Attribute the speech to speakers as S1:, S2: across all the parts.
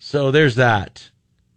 S1: So there's that.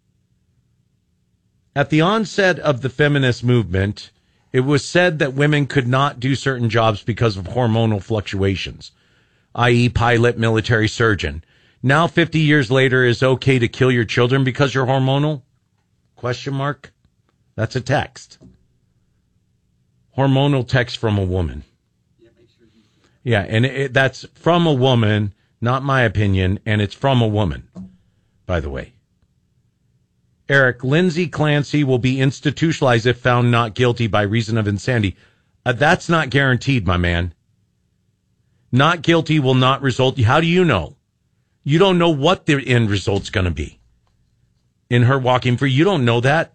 S1: At the onset of the feminist movement, it was said that women could not do certain jobs because of hormonal fluctuations, i.e. pilot, military, surgeon. Now, 50 years later, is okay to kill your children because you're hormonal? Question mark. That's a text. Hormonal text from a woman. Yeah, and that's from a woman, not my opinion, and it's from a woman, by the way. Eric, Lindsay Clancy will be institutionalized if found not guilty by reason of insanity. That's not guaranteed, my man. Not guilty will not result. How do you know? You don't know what the end result's going to be. In her walking free, you don't know that.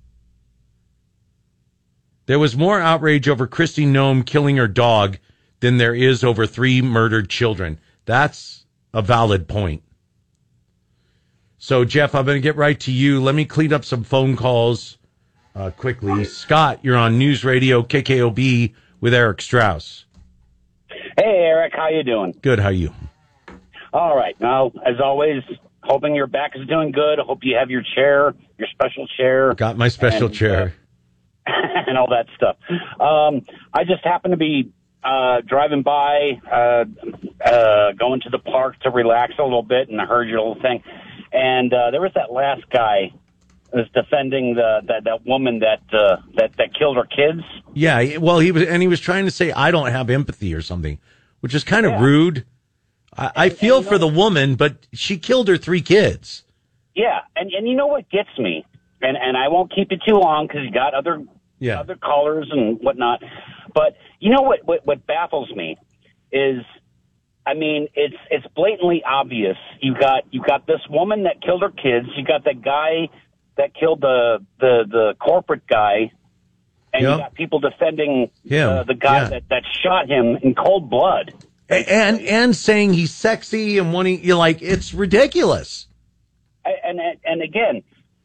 S1: There was more outrage over Kristi Noem killing her dog than there is over 3 murdered children. That's a valid point. So, Jeff, I'm going to get right to you. Let me clean up some phone calls quickly. Scott, you're on News Radio KKOB with Eric Strauss.
S2: Hey, Eric. How you doing?
S1: Good. How are you?
S2: All right. Now, as always, hoping your back is doing good. Hope you have your chair, your special chair.
S1: Got my special chair.
S2: And all that stuff. I just happened to be driving by, going to the park to relax a little bit, and I heard your little thing. And there was that last guy who was defending that woman that killed her kids.
S1: Yeah, well, he was trying to say I don't have empathy or something, which is kind of rude. I feel for the woman, but she killed her 3 kids.
S2: Yeah, and you know what gets me, and I won't keep it too long because you got other callers and whatnot. But you know what baffles me is, I mean, it's blatantly obvious. You got this woman that killed her kids. You got that guy that killed the corporate guy, and you got people defending the guy that shot him in cold blood.
S1: And saying he's sexy and wanting, you're like, it's ridiculous.
S2: And again,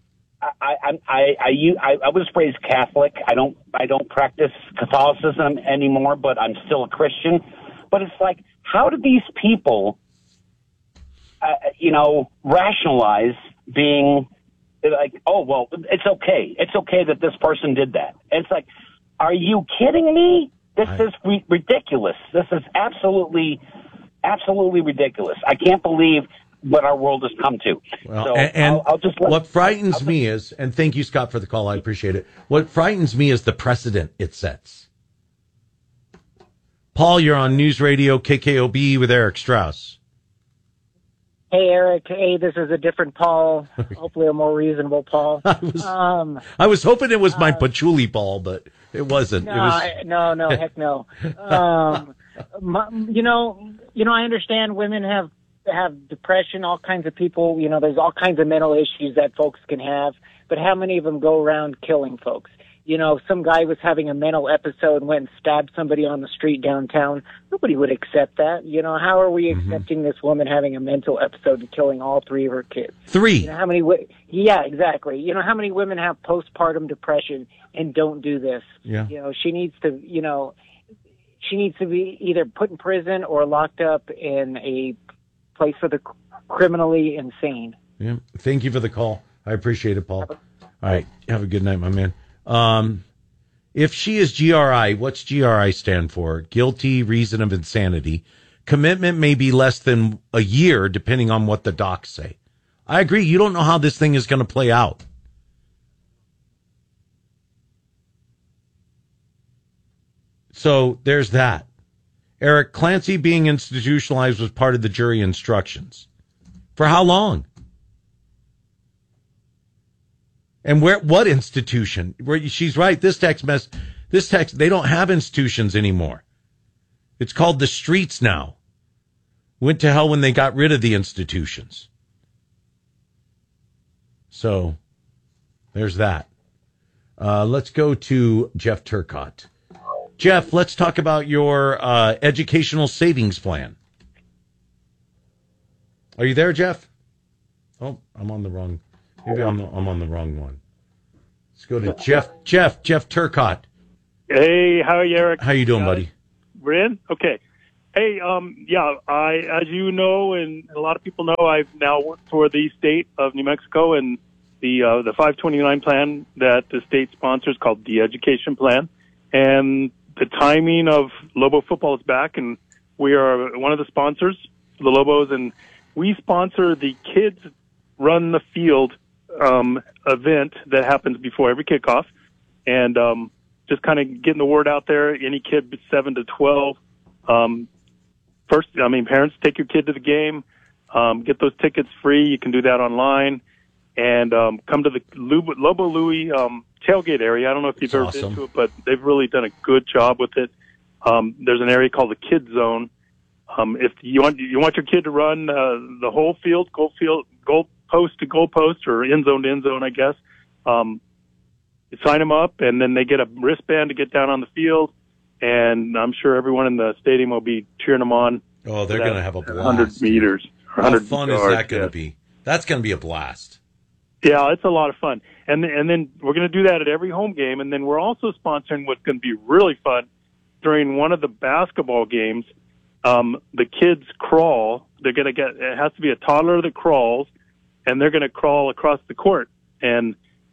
S2: I was raised Catholic. I don't practice Catholicism anymore, but I'm still a Christian. But it's like, how do these people, rationalize being like, oh, well, it's okay. It's okay that this person did that. And it's like, are you kidding me? This is ridiculous. This is absolutely ridiculous. I can't believe what our world has come to.
S1: Well,
S2: so
S1: I'll just what frightens me is, and thank you, Scott, for the call. I appreciate it. What frightens me is the precedent it sets. Paul, you're on News Radio KKOB with Eric Strauss.
S3: Hey, Eric. Hey, this is a different Paul. Hopefully a more reasonable Paul.
S1: I was hoping it was my patchouli Paul, but it wasn't.
S3: No, heck no. I understand women have depression, all kinds of people. There's all kinds of mental issues that folks can have, but how many of them go around killing folks? Some guy was having a mental episode and went and stabbed somebody on the street downtown. Nobody would accept that. How are we accepting this woman having a mental episode and killing all 3 of her kids?
S1: 3?
S3: How many? Yeah, exactly. How many women have postpartum depression and don't do this?
S1: Yeah.
S3: She needs to, she needs to be either put in prison or locked up in a place for the criminally insane.
S1: Yeah. Thank you for the call. I appreciate it, Paul. All right. Have a good night, my man. If she is GRI, what's GRI stand for? Guilty, reason of insanity. Commitment may be less than a year, depending on what the docs say. I agree. You don't know how this thing is going to play out. So there's that. Eric, Clancy being institutionalized was part of the jury instructions. For how long? And what institution? She's right. This text, they don't have institutions anymore. It's called the streets now. Went to hell when they got rid of the institutions. So there's that. Let's go to Jeff Turcotte. Jeff, let's talk about your educational savings plan. Are you there, Jeff? Oh, I'm on the wrong. Maybe I'm on the wrong one. Let's go to Jeff Turcotte.
S4: Hey, how are you, Eric?
S1: How you doing, buddy?
S4: We're in? Okay. Hey, as you know, and a lot of people know, I've now worked for the state of New Mexico and the 529 plan that the state sponsors called the Education Plan. And the timing of Lobo football is back, and we are one of the sponsors, the Lobos, and we sponsor the Kids Run the Field event that happens before every kickoff. And just kind of getting the word out there, any kid 7 to 12, parents, take your kid to the game, get those tickets free. You can do that online, and come to the Lobo Louie tailgate area. I don't know if you've ever been to it, but they've really done a good job with it. There's an area called the Kids Zone. If you want your kid to run the whole field, goal post to goal post, or end zone to end zone, I guess. You sign them up, and then they get a wristband to get down on the field. And I'm sure everyone in the stadium will be cheering them on.
S1: Oh, they're going to have a blast.
S4: 100 meters.
S1: How fun is that going to be? That's going to be a blast.
S4: Yeah, it's a lot of fun. And then we're going to do that at every home game. And then we're also sponsoring what's going to be really fun during one of the basketball games. The kids crawl. They're going to it has to be a toddler that crawls, and they're going to crawl across the court and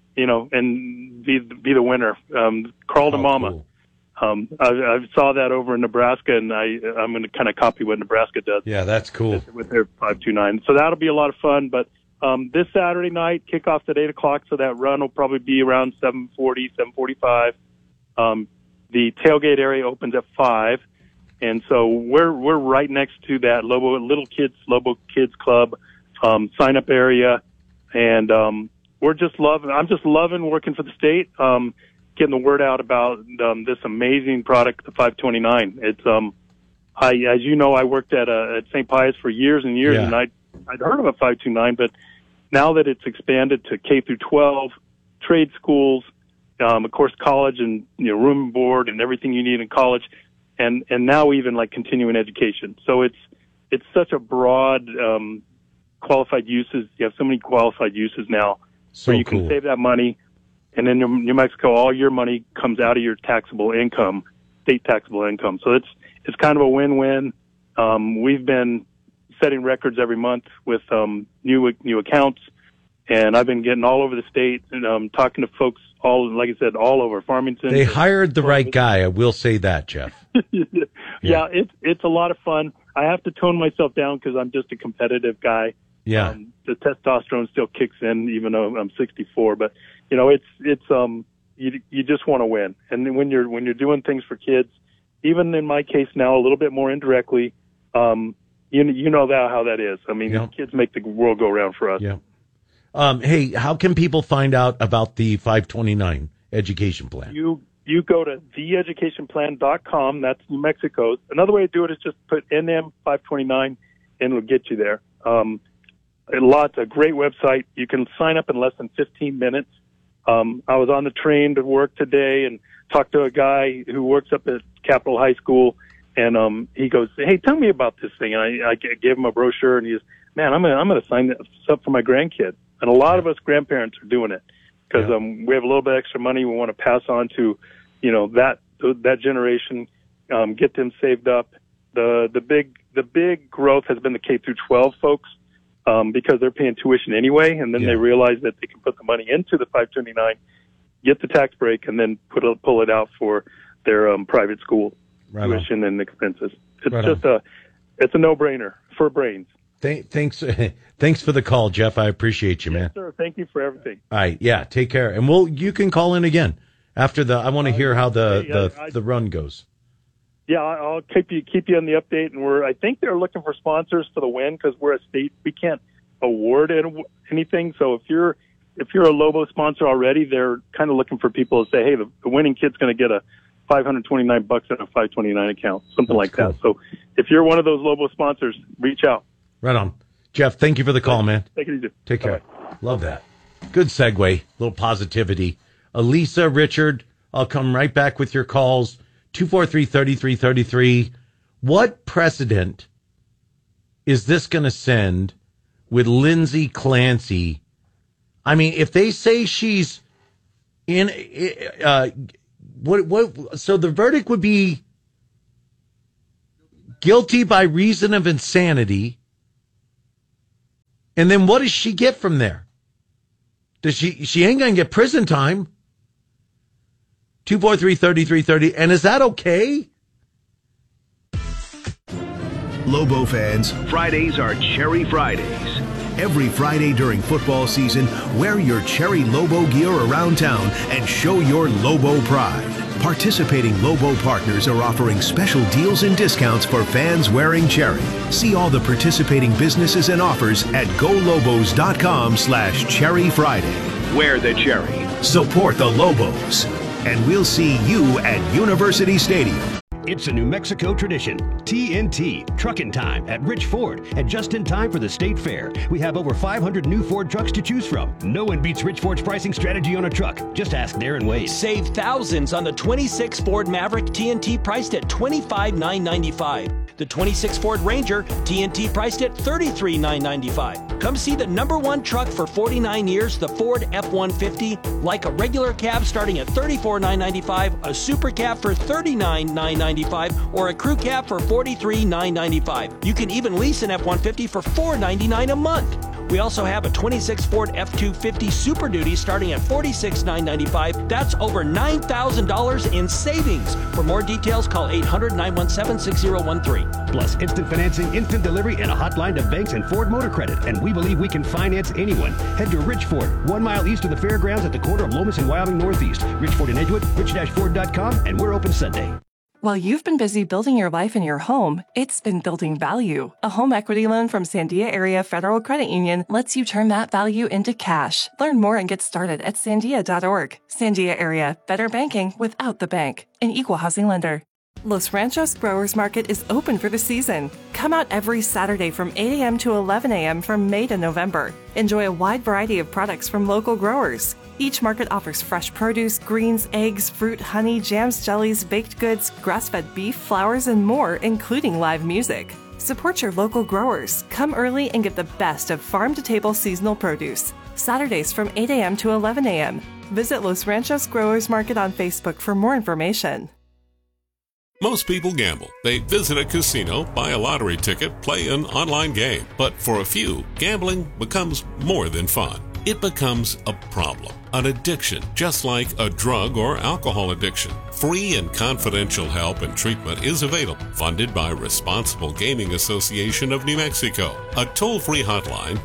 S4: be the winner. Crawl to mama.
S1: Cool.
S4: I saw that over in Nebraska, and I'm going to kind of copy what Nebraska does.
S1: Yeah, that's cool.
S4: With their 529. So that'll be a lot of fun. But this Saturday night, kickoff's at 8 o'clock, so that run will probably be around 7:40, 7:45. The tailgate area opens at 5. And so we're right next to that Lobo Kids Club sign up area. And I'm just loving working for the state. Getting the word out about this amazing product, the 529. It's as you know, I worked at St. Pius for years and years, and I'd heard of a 529, but now that it's expanded to K through 12, trade schools, of course, college, and room and board and everything you need in college, and now even like continuing education. So it's such a broad qualified uses. You have so many qualified uses now, where you can save that money. And in New Mexico, all your money comes out of your taxable income, state taxable income. So it's kind of a win-win. We've been setting records every month with new accounts, and I've been getting all over the state and talking to folks like I said, all over Farmington.
S1: They hired the right guy. I will say that, Jeff.
S4: Yeah, it's a lot of fun. I have to tone myself down because I'm just a competitive guy.
S1: Yeah,
S4: the testosterone still kicks in, even though I'm 64. But you just want to win. And then when you're doing things for kids, even in my case now, a little bit more indirectly, you know how that is. I mean, kids make the world go round for us.
S1: Yeah. Hey, how can people find out about the 529 education plan?
S4: You go to theeducationplan.com. That's New Mexico's. Another way to do it is just put NM529 and it'll get you there. A great website. You can sign up in less than 15 minutes. I was on the train to work today and talked to a guy who works up at Capitol High School, and he goes, "Hey, tell me about this thing." And I gave him a brochure, and he goes, "Man, I'm gonna sign this up for my grandkid." And a lot of us grandparents are doing it because we have a little bit extra money we want to pass on to, that generation, get them saved up. The big growth has been the K through 12 folks. Because they're paying tuition anyway, and then they realize that they can put the money into the 529, get the tax break, and then pull it out for their private school tuition and expenses. It's it's a no-brainer for brains.
S1: Thanks for the call, Jeff. I appreciate you, man.
S4: Yes, sir. Thank you for everything.
S1: All right, yeah, take care, and you can call in again after I want to hear how the run goes.
S4: Yeah, I'll keep you on the update, and I think they're looking for sponsors for the win because we're a state. We can't award anything. So if you're a Lobo sponsor already, they're kind of looking for people to say, hey, the winning kid's going to get a $529 in a 529 account, something like that. So if you're one of those Lobo sponsors, reach out.
S1: Right on. Jeff, thank you for the call, man.
S4: Take it easy.
S1: Take care. Bye. Love that. Good segue. Little positivity. Elisa, Richard, I'll come right back with your calls. 243-3333. What precedent is this going to send with Lindsay Clancy? I mean, if they say she's in, so the verdict would be guilty by reason of insanity. And then what does she get from there? Does she ain't going to get prison time. 243-3330. And is that okay?
S5: Lobo fans, Fridays are Cherry Fridays. Every Friday during football season, wear your Cherry Lobo gear around town and show your Lobo pride. Participating Lobo partners are offering special deals and discounts for fans wearing Cherry. See all the participating businesses and offers at golobos.com/Cherry Friday. Wear the Cherry. Support the Lobos. And we'll see you at University Stadium.
S6: It's a New Mexico tradition. TNT, Truckin' Time at Rich Ford, and just in time for the State Fair. We have over 500 new Ford trucks to choose from. No one beats Rich Ford's pricing strategy on a truck. Just ask Darren Wade.
S7: Save thousands on the 26 Ford Maverick TNT priced at $25,995. The 26 Ford Ranger TNT priced at $33,995. Come see the #1 truck for 49 years, the Ford F-150, like a regular cab starting at $34,995, a super cab for $39,995, or a crew cab for $43,995. You can even lease an F-150 for $499 a month. We also have a 26 Ford F-250 Super Duty starting at $46,995. That's over $9,000 in savings. For more details, call 800-917-6013.
S6: Plus, instant financing, instant delivery, and a hotline to banks and Ford Motor Credit. And we believe we can finance anyone. Head to Rich Ford, 1 mile east of the fairgrounds at the corner of Lomas and Wyoming Northeast. Rich Ford in Edgewood, rich-ford.com, and we're open Sunday.
S8: While you've been busy building your life and your home, it's been building value. A home equity loan from Sandia Area Federal Credit Union lets you turn that value into cash. Learn more and get started at sandia.org. Sandia Area, better banking without the bank. An equal housing lender. Los Ranchos Growers Market is open for the season. Come out every Saturday from 8 a.m. to 11 a.m. from May to November. Enjoy a wide variety of products from local growers. Each market offers fresh produce, greens, eggs, fruit, honey, jams, jellies, baked goods, grass-fed beef, flowers, and more, including live music. Support your local growers. Come early and get the best of farm-to-table seasonal produce. Saturdays from 8 a.m. to 11 a.m. Visit Los Ranchos Growers Market on Facebook for more information.
S9: Most people gamble. They visit a casino, buy a lottery ticket, play an online game. But for a few, gambling becomes more than fun. It becomes a problem, an addiction, just like a drug or alcohol addiction. Free and confidential help and treatment is available, funded by Responsible Gaming Association of New Mexico. A toll-free hotline,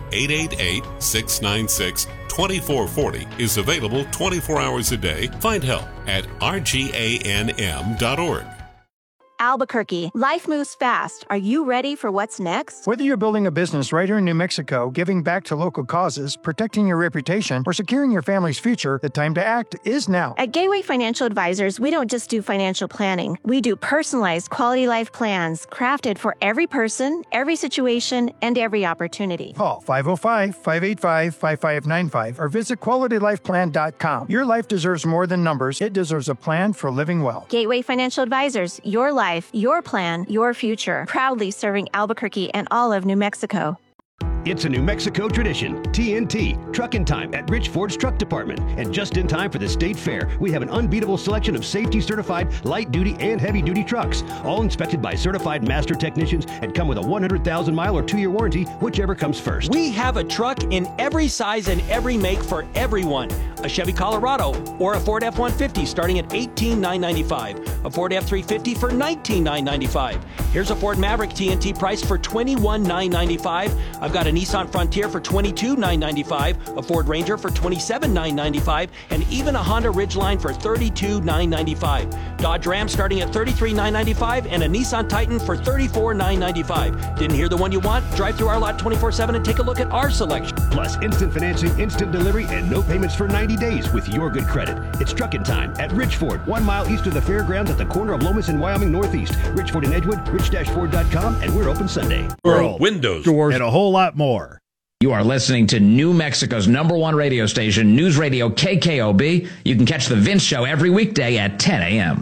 S9: 888-696-2440, is available 24 hours a day. Find help at rganm.org.
S10: Albuquerque. Life moves fast. Are you ready for what's next?
S11: Whether you're building a business right here in New Mexico, giving back to local causes, protecting your reputation, or securing your family's future, the time to act is now.
S10: At Gateway Financial Advisors, we don't just do financial planning. We do personalized quality life plans crafted for every person, every situation, and every opportunity.
S11: Call 505-585-5595 or visit QualityLifePlan.com. Your life deserves more than numbers. It deserves a plan for living well.
S10: Gateway Financial Advisors, your life, your plan, your future. Proudly serving Albuquerque and all of New Mexico.
S6: It's a New Mexico tradition. TNT, Truckin' Time at Rich Ford's Truck Department. And just in time for the State Fair, we have an unbeatable selection of safety-certified light-duty and heavy-duty trucks, all inspected by certified master technicians and come with a 100,000-mile or 2-year warranty, whichever comes first.
S7: We have a truck in every size and every make for everyone. A Chevy Colorado or a Ford F-150 starting at $18,995. A Ford F-350 for $19,995. Here's a Ford Maverick TNT priced for $21,995. I've got a Nissan Frontier for $22,995, a Ford Ranger for $27,995, and even a Honda Ridgeline for $32,995. Dodge Ram starting at $33,995 and a Nissan Titan for $34,995. Didn't hear the one you want? Drive through our lot 24/7 and take a look at our selection.
S6: Plus instant financing, instant delivery, and no payments for 90 days with your good credit. It's Truckin' Time at Rich Ford, 1 mile east of the fairgrounds at the corner of Lomas and Wyoming Northeast. Rich Ford in Edgewood, rich-ford.com, and we're open Sunday.
S12: World, windows, doors, and a whole lot more.
S13: You are listening to New Mexico's #1 radio station, News Radio KKOB. You can catch The Vince Show every weekday at 10 a.m.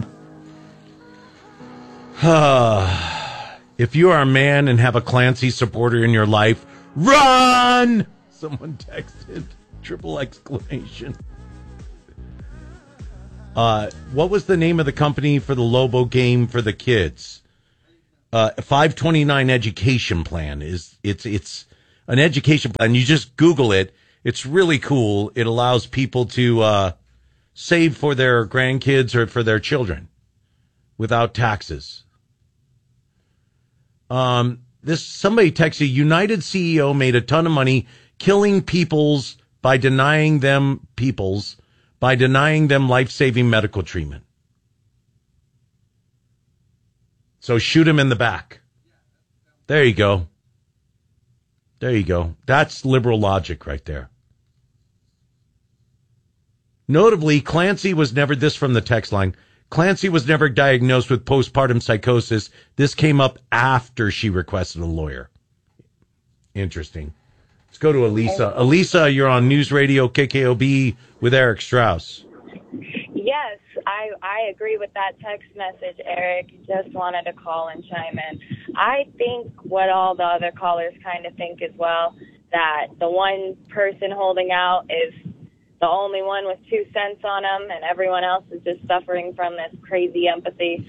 S1: If you are a man and have a Clancy supporter in your life, run! Someone texted, triple exclamation. What was the name of the company for the Lobo game for the kids? 529 education plan it's an education plan. You just Google it. It's really cool. It allows people to save for their grandkids or for their children without taxes. Somebody texted, United CEO made a ton of money killing peoples by denying them life-saving medical treatment. So shoot him in the back. There you go. There you go. That's liberal logic right there. Notably, Clancy was never, this from the text line, Clancy was never diagnosed with postpartum psychosis. This came up after she requested a lawyer. Interesting. Let's go to Elisa. Elisa, you're on News Radio KKOB with Eric Strauss.
S14: Yes, I agree with that text message, Eric. Just wanted to call and chime in. I think what all the other callers kind of think as well, that the one person holding out is the only one with 2 cents on them, and everyone else is just suffering from this crazy empathy.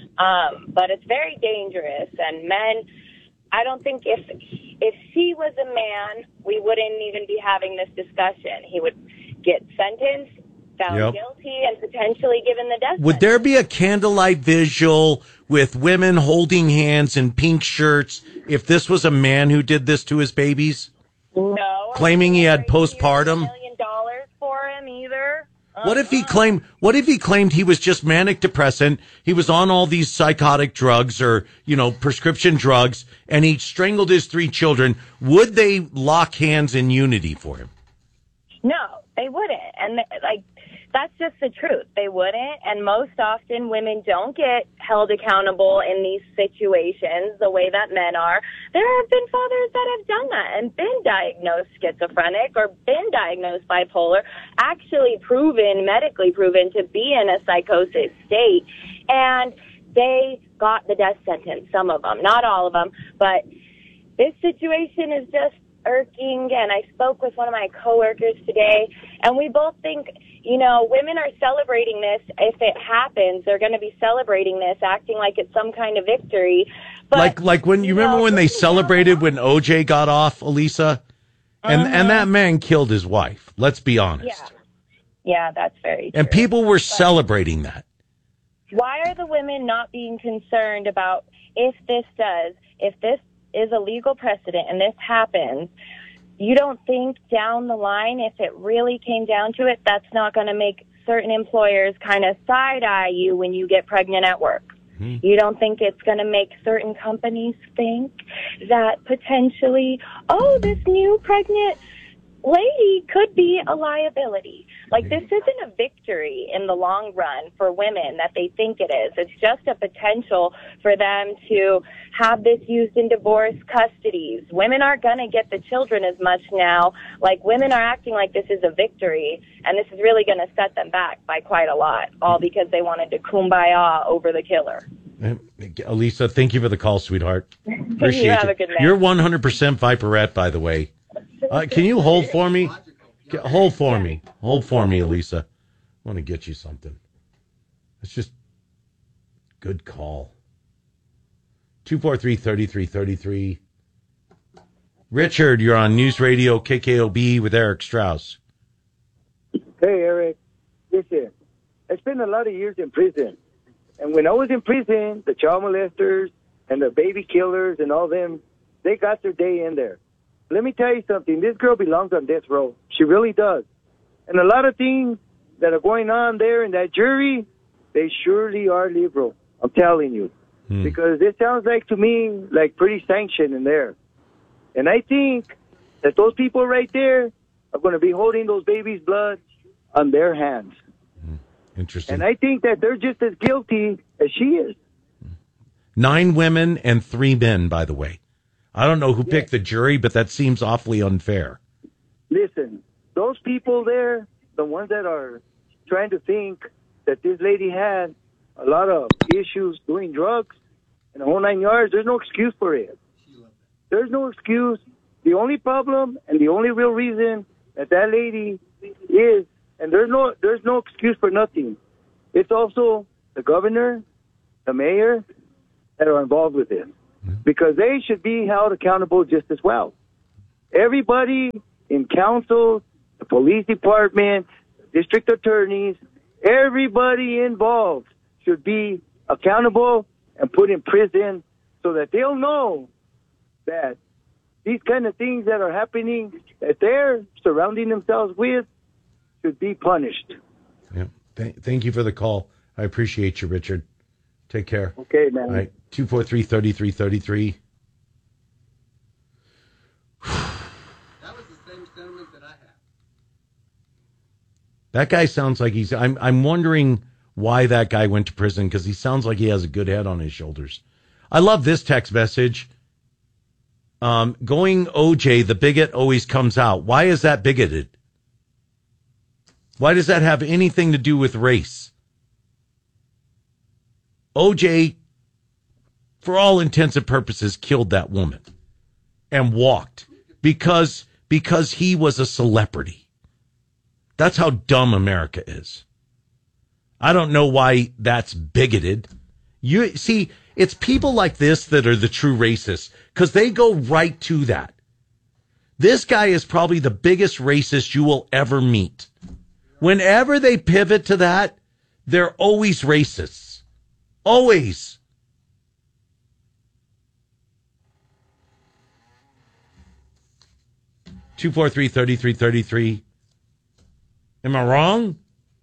S14: But it's very dangerous. And men, I don't think if she was a man, we wouldn't even be having this discussion. He would get sentenced, found guilty, and potentially given the death
S1: Would there be a candlelight visual with women holding hands in pink shirts if this was a man who did this to his babies?
S14: No.
S1: Claiming he had postpartum?
S14: $1 million for him either.
S1: What if he claimed he was just manic depressant, he was on all these psychotic drugs or, prescription drugs, and he strangled his 3 children? Would they lock hands in unity for him?
S14: No, they wouldn't. And that's just the truth. They wouldn't. And most often women don't get held accountable in these situations the way that men are. There have been fathers that have done that and been diagnosed schizophrenic or been diagnosed bipolar, actually medically proven to be in a psychosis state. And they got the death sentence, some of them, not all of them. But this situation is just irking. And I spoke with one of my coworkers today, and we both think, women are celebrating this. If it happens, they're going to be celebrating this, acting like it's some kind of victory. But,
S1: like when you remember when they celebrated when OJ got off, Elisa, and that man killed his wife. Let's be honest.
S14: Yeah, that's very true.
S1: And people were celebrating that.
S14: Why are the women not being concerned about if this is a legal precedent and this happens? You don't think down the line, if it really came down to it, that's not going to make certain employers kind of side-eye you when you get pregnant at work? Mm-hmm. You don't think it's going to make certain companies think that potentially, this new pregnant lady could be a liability? This isn't a victory in the long run for women that they think it is. It's just a potential for them to have this used in divorce custodies. Women aren't going to get the children as much now. Women are acting like this is a victory, and this is really going to set them back by quite a lot, all because they wanted to kumbaya over the killer.
S1: Elisa, thank you for the call, sweetheart. Appreciate
S14: you. Have a good night.
S1: You're 100% Viperette, by the way. Can you hold for me? Hold for me, Elisa. I want to get you something. It's just good call. 243-3333. Richard, you're on News Radio KKOB with Eric Strauss.
S15: Hey, Eric. Listen, I spent a lot of years in prison. And when I was in prison, the child molesters and the baby killers and all them, they got their day in there. Let me tell you something. This girl belongs on death row. She really does. And a lot of things that are going on there in that jury, they surely are liberal. I'm telling you. Because it sounds like to me like pretty sanctioned in there. And I think that those people right there are going to be holding those babies' blood on their hands.
S1: Interesting.
S15: And I think that they're just as guilty as she is.
S1: 9 women and 3 men, by the way. I don't know who picked the jury, but that seems awfully unfair.
S15: Listen, those people there, the ones that are trying to think that this lady had a lot of issues doing drugs and the whole 9 yards, there's no excuse for it. There's no excuse. The only problem and the only real reason that lady is, and there's no excuse for nothing. It's also the governor, the mayor that are involved with it. because they should be held accountable just as well. Everybody in council, the police department, district attorneys, everybody involved should be accountable and put in prison so that they'll know that these kind of things that are happening, that they're surrounding themselves with, should be punished.
S1: Yeah. Thank you for the call. I appreciate you, Richard. Take care.
S15: Okay, man.
S1: All right. 243-3333.
S16: That was the same sentiment that I had.
S1: That guy sounds like he's... I'm wondering why that guy went to prison, because he sounds like he has a good head on his shoulders. I love this text message. Going OJ, the bigot always comes out. Why is that bigoted? Why does that have anything to do with race? OJ, for all intents and purposes, killed that woman and walked because he was a celebrity. That's how dumb America is. I don't know why that's bigoted. You see, it's people like this that are the true racists, because they go right to that. This guy is probably the biggest racist you will ever meet. Whenever they pivot to that, they're always racists. Always. (243-3333). Am I wrong?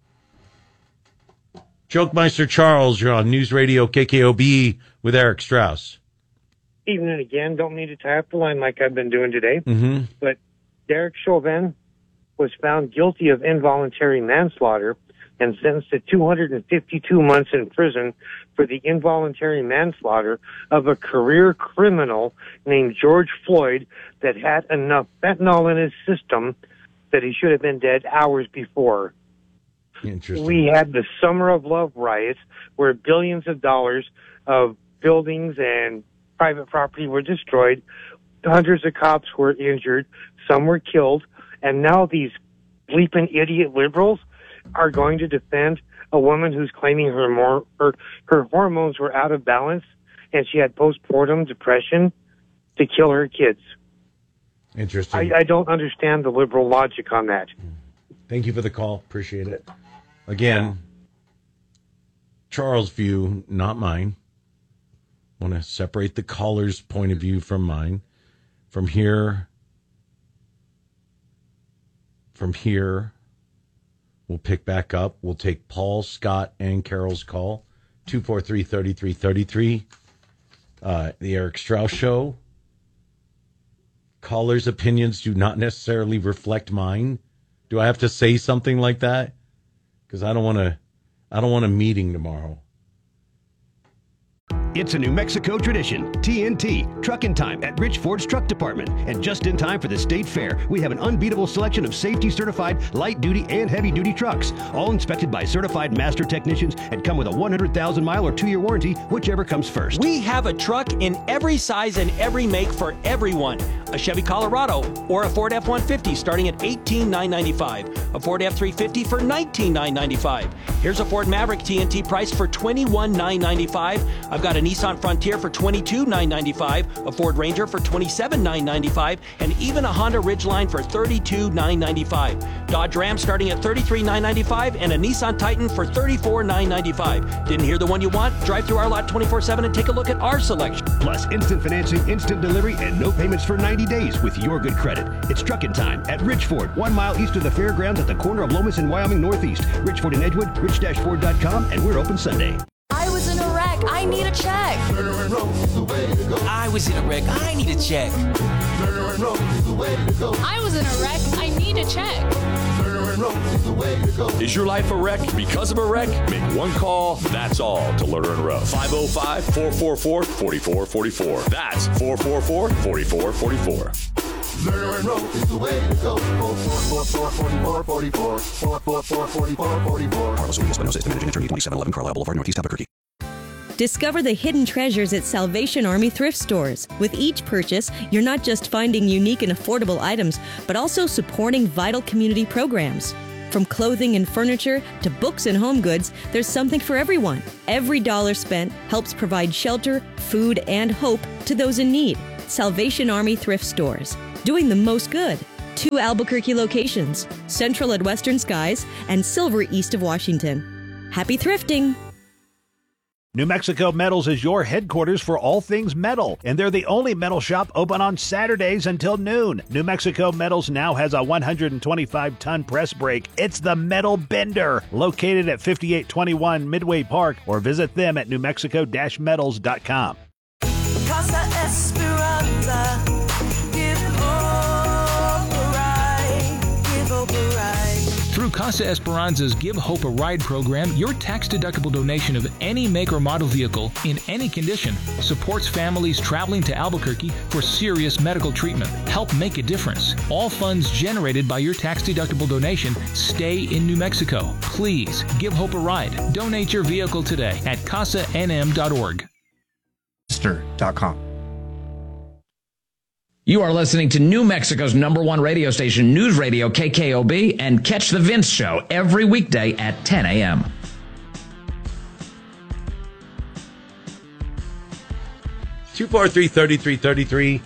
S1: Jokemeister Charles, you're on News Radio KKOB with Eric Strauss.
S17: Evening again. Don't need to tie up the line like I've been doing today.
S1: Mm-hmm.
S17: But Derek Chauvin was found guilty of involuntary manslaughter and sentenced to 252 months in prison for the involuntary manslaughter of a career criminal named George Floyd that had enough fentanyl in his system that he should have been dead hours before.
S1: Interesting.
S17: We had the Summer of Love riots where billions of dollars of buildings and private property were destroyed. Hundreds of cops were injured. Some were killed. And now these bleeping idiot liberals are going to defend a woman who's claiming her hormones were out of balance and she had postpartum depression to kill her kids.
S1: Interesting.
S17: I don't understand the liberal logic on that.
S1: Thank you for the call. Appreciate it. Again, Charles' view, not mine. Want to separate the caller's point of view from mine. From here, we'll pick back up. We'll take Paul, Scott, and Carol's call. 243-3333. The Eric Strauss Show. Callers' opinions do not necessarily reflect mine. Do I have to say something like that? Because I don't want a meeting tomorrow.
S6: It's a New Mexico tradition. TNT, Truckin' Time at Rich Ford's Truck Department. And just in time for the State Fair, we have an unbeatable selection of safety-certified light-duty and heavy-duty trucks, all inspected by certified master technicians and come with a 100,000-mile or 2-year warranty, whichever comes first.
S7: We have a truck in every size and every make for everyone. A Chevy Colorado or a Ford F-150 starting at $18,995. A Ford F-350 for $19,995. Here's a Ford Maverick TNT price for $21,995. I've got a Nissan Frontier for $22,995, a Ford Ranger for $27,995, and even a Honda Ridgeline for $32,995. Dodge Ram starting at $33,995 and a Nissan Titan for $34,995. Didn't hear the one you want? Drive through our lot 24/7 and take a look at our selection.
S6: Plus instant financing, instant delivery, and no payments for 90 days with your good credit. It's Truckin' Time at Rich Ford, 1 mile east of the fairgrounds at the corner of Lomas and Wyoming Northeast. Rich Ford in Edgewood, rich-ford.com, and we're open Sunday.
S18: I was in a wreck. I need a check.
S19: I was in a wreck. I need a check.
S18: I was in a wreck. I need a check.
S20: Is your life a wreck because of a wreck? Make one call, that's all, to Lerner and Rowe. 505-444-4444. That's 444-4444.
S21: Lerner and Rowe is the way to go. 444-4444. 444-4444.
S6: Carlos Espinosa, managing attorney, 2711 Carlisle Boulevard, Northeast Albuquerque.
S22: Discover the hidden treasures at Salvation Army thrift stores. With each purchase, you're not just finding unique and affordable items, but also supporting vital community programs. From clothing and furniture to books and home goods, there's something for everyone. Every dollar spent helps provide shelter, food, and hope to those in need. Salvation Army Thrift Stores, doing the most good. 2 Albuquerque locations, Central at Western Skies and Silver east of Washington. Happy thrifting!
S12: New Mexico Metals is your headquarters for all things metal, and they're the only metal shop open on Saturdays until noon. New Mexico Metals now has a 125-ton press brake. It's the Metal Bender, located at 5821 Midway Park, or visit them at newmexico-metals.com.
S2: Casa Esperanza, give hope a ride, give hope a ride.
S3: Through Casa Esperanza's Give Hope a Ride program, your tax-deductible donation of any make or model vehicle in any condition supports families traveling to Albuquerque for serious medical treatment. Help make a difference. All funds generated by your tax-deductible donation stay in New Mexico. Please give Hope a ride. Donate your vehicle today at casanm.org.
S13: You are listening to New Mexico's #1 radio station, News Radio KKOB, and catch The Vince Show every weekday at 10 a.m.
S1: Two 243-3333.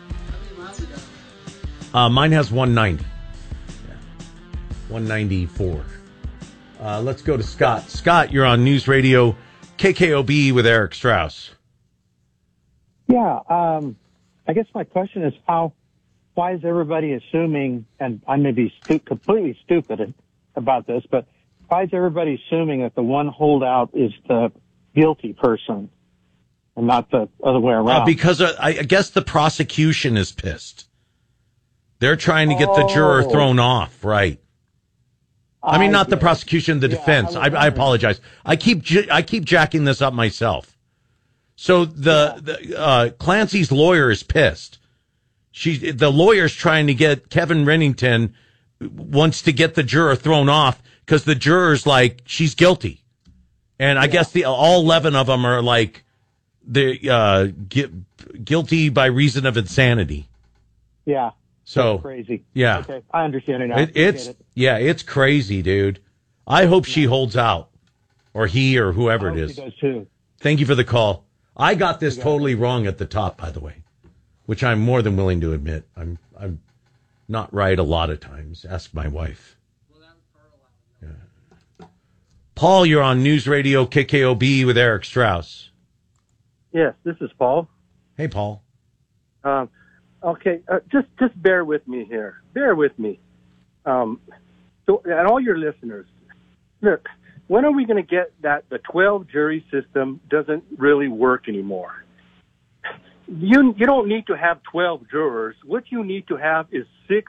S1: Mine has 190. Yeah. 194. Let's go to Scott. Scott, you're on News Radio KKOB with Eric Strauss.
S23: Yeah, I guess my question is why is everybody assuming, and I may be completely stupid about this, but why is everybody assuming that the one holdout is the guilty person and not the other way around?
S1: Because I guess the prosecution is pissed. They're trying to get the juror thrown off, right? I mean, not the prosecution, the defense. I apologize. I keep jacking this up myself. So the Clancy's lawyer is pissed. The lawyer's trying to get Kevin Rennington wants to get the juror thrown off because the juror's like, she's guilty. And I guess all 11 of them are like, they're guilty by reason of insanity.
S23: Yeah.
S1: So
S23: that's crazy.
S1: Yeah.
S23: Okay. I understand it now.
S1: It's crazy, dude. I hope she holds out, or he, or whoever it is.
S23: She does too.
S1: Thank you for the call. I got this totally wrong at the top, by the way, which I'm more than willing to admit. I'm not right a lot of times. Ask my wife. Yeah. Paul, you're on News Radio KKOB with Eric Strauss.
S24: Yes, this is Paul.
S1: Hey, Paul.
S24: Okay, just bear with me here. Bear with me. So, and all your listeners, look, when are we going to get that the 12 jury system doesn't really work anymore? You don't need to have 12 jurors. What you need to have is six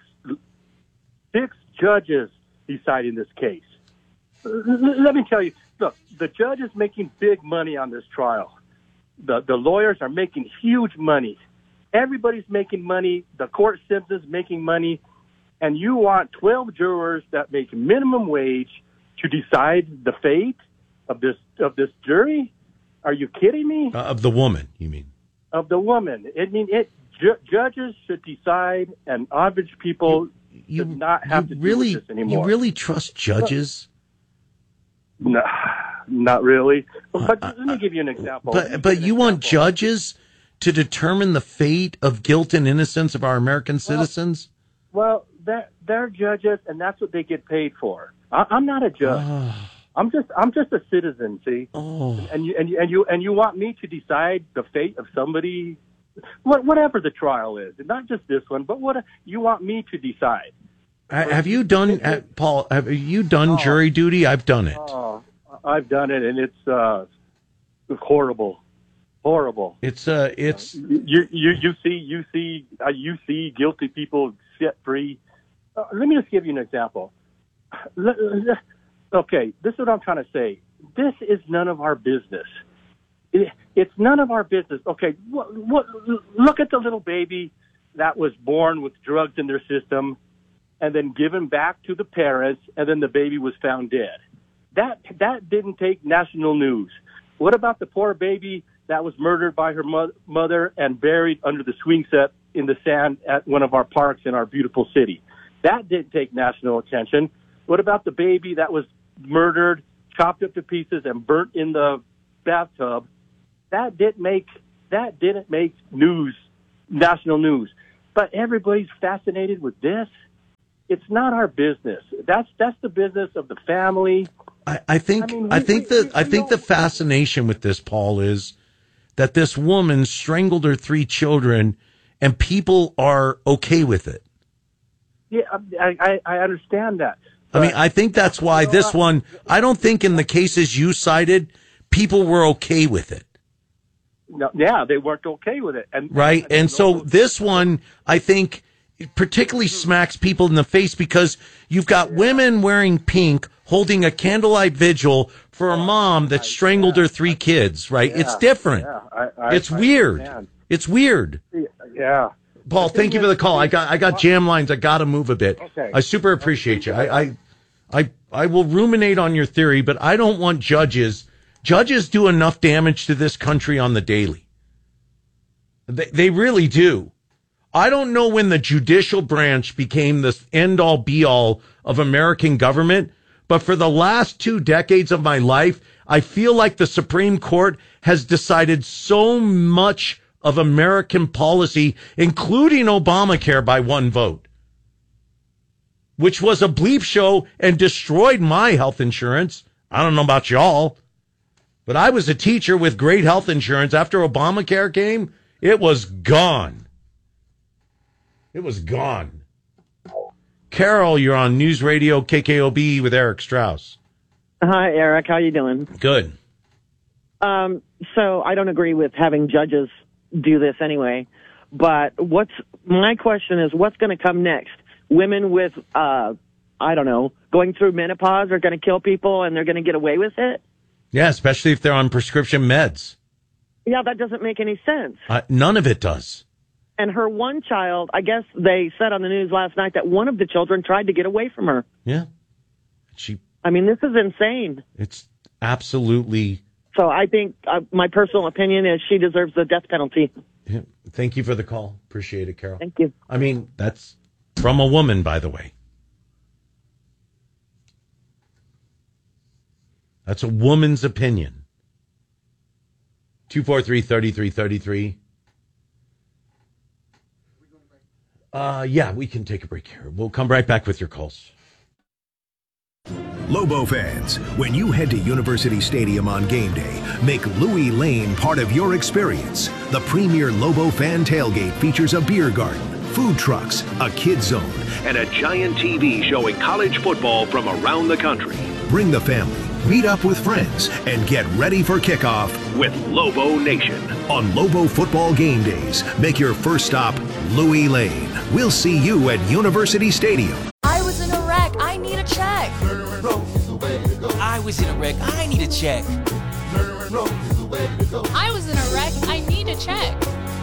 S24: judges deciding this case. Let me tell you, look, the judge is making big money on this trial. The lawyers are making huge money. Everybody's making money. The court system's making money. And you want 12 jurors that make minimum wage to decide the fate of this jury? Are you kidding me?
S1: Of the woman, you mean?
S24: Of the woman. Judges should decide, and average people should not have to do this anymore.
S1: You really trust judges?
S24: No, not really. But let me give you an example.
S1: But you want judges to determine the fate of guilt and innocence of our American citizens?
S24: Well, they're judges, and that's what they get paid for. I'm not a judge. I'm just a citizen. See, and you want me to decide the fate of somebody, whatever the trial is, and not just this one, but what you want me to decide.
S1: Have you done, Paul? Have you done jury duty? I've done it.
S24: I've done it, and it's horrible. Horrible.
S1: It's
S24: you see guilty people set free. Let me just give you an example. Okay, this is what I'm trying to say. This is none of our business. It's none of our business. Okay, look at the little baby that was born with drugs in their system and then given back to the parents, and then the baby was found dead. That didn't take national news. What about the poor baby that was murdered by her mother and buried under the swing set in the sand at one of our parks in our beautiful city? That didn't take national attention. What about the baby that was murdered, chopped up to pieces, and burnt in the bathtub? That didn't make news, national news. But everybody's fascinated with this. It's not our business. That's the business of the family.
S1: I think the fascination with this, Paul, is that this woman strangled her 3 children, and people are okay with it.
S24: Yeah, I understand that.
S1: I mean, I think that's why this one. I don't think in the cases you cited, people were okay with it.
S24: No, yeah, they weren't okay with it,
S1: Right, and so this one, I think, particularly smacks people in the face because you've got women wearing pink holding a candlelight vigil for a mom that strangled her 3 kids, right?
S24: Yeah,
S1: it's different.
S24: Yeah,
S1: it's weird.
S24: Understand.
S1: It's weird.
S24: Yeah.
S1: Paul, thank you for the call. I got jam lines. I got to move a bit.
S24: Okay.
S1: I super appreciate you. I will ruminate on your theory, but I don't want judges. Judges do enough damage to this country on the daily. They really do. I don't know when the judicial branch became the end-all, be-all of American government, but for the last 2 decades of my life, I feel like the Supreme Court has decided so much of American policy, including Obamacare, by 1 vote, which was a bleep show and destroyed my health insurance. I don't know about y'all, but I was a teacher with great health insurance. After Obamacare came, it was gone. It was gone. Carol, you're on News Radio KKOB with Eric Strauss.
S4: Hi, Eric. How you doing?
S1: Good.
S4: So I don't agree with having judges do this anyway. But my question is, what's going to come next? Women with, I don't know, going through menopause are going to kill people and they're going to get away with it?
S1: Yeah, especially if they're on prescription meds.
S4: Yeah, that doesn't make any sense.
S1: None of it does.
S4: And her one child, I guess they said on the news last night that one of the children tried to get away from her.
S1: Yeah.
S4: I mean, this is insane.
S1: It's absolutely.
S4: So I think my personal opinion is she deserves the death penalty.
S1: Yeah. Thank you for the call. Appreciate it, Carol.
S4: Thank you.
S1: I mean, that's from a woman, by the way. That's a woman's opinion. 243-3333. Yeah, we can take a break here. We'll come right back with your calls.
S5: Lobo fans, when you head to University Stadium on game day, make Louis Lane part of your experience. The premier Lobo fan tailgate features a beer garden, food trucks, a kids zone, and a giant TV showing college football from around the country. Bring the family, meet up with friends, and get ready for kickoff with Lobo Nation. On Lobo football game days, make your first stop Louis Lane. We'll see you at University Stadium.
S18: I was in a wreck. I need a check.
S19: I was in a wreck. I need a check.
S18: I was in a wreck. I need a check.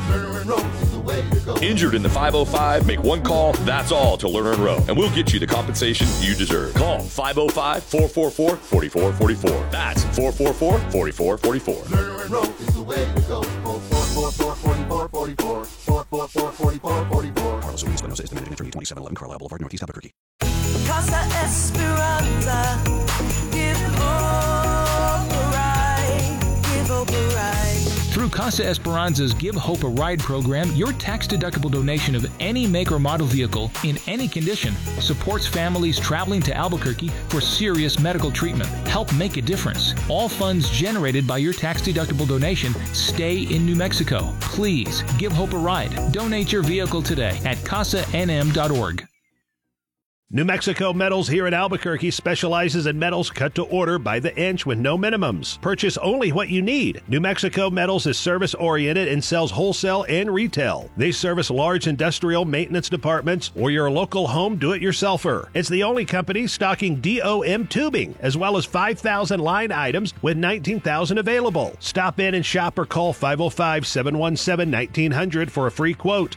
S20: Injured in the 505? Make 1 call, that's all, to Lerner and Rowe, and we'll get you the compensation you deserve. Call 505-444-4444. That's 444-4444.
S21: Lerner and Rowe is the way to go. 444-4444. 444-4444.
S6: Carlos Ruiz, Buenos Aires, Dominican Attorney, 2711 Carlisle Boulevard, Northeast Albuquerque.
S2: Casa Esperanza, give hope a ride, give hope a ride.
S3: Through Casa Esperanza's Give Hope a Ride program, your tax-deductible donation of any make or model vehicle in any condition supports families traveling to Albuquerque for serious medical treatment. Help make a difference. All funds generated by your tax-deductible donation stay in New Mexico. Please give Hope a ride. Donate your vehicle today at casanm.org.
S12: New Mexico Metals here in Albuquerque specializes in metals cut to order by the inch with no minimums. Purchase only what you need. New Mexico Metals is service-oriented and sells wholesale and retail. They service large industrial maintenance departments or your local home do-it-yourselfer. It's the only company stocking DOM tubing, as well as 5,000 line items with 19,000 available. Stop in and shop or call 505-717-1900 for a free quote.